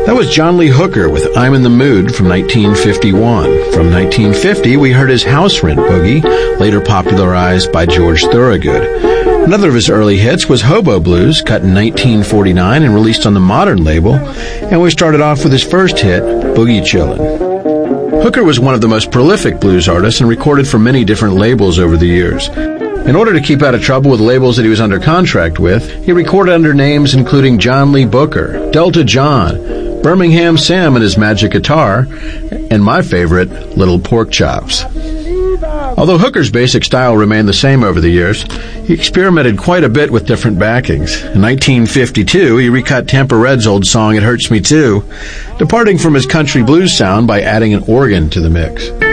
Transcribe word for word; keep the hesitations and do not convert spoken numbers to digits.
That was John Lee Hooker with I'm in the Mood from nineteen fifty-one. From nineteen fifty, we heard his House Rent Boogie, later popularized by George Thorogood. Another of his early hits was Hobo Blues, cut in nineteen forty-nine and released on the Modern label, and we started off with his first hit, Boogie Chillin'. Hooker was one of the most prolific blues artists and recorded for many different labels over the years. In order to keep out of trouble with labels that he was under contract with, he recorded under names including John Lee Booker, Delta John, Birmingham Sam and his Magic Guitar, and my favorite, Little Pork Chops. Although Hooker's basic style remained the same over the years, he experimented quite a bit with different backings. In nineteen fifty-two, he recut Tampa Red's old song It Hurts Me Too, departing from his country blues sound by adding an organ to the mix.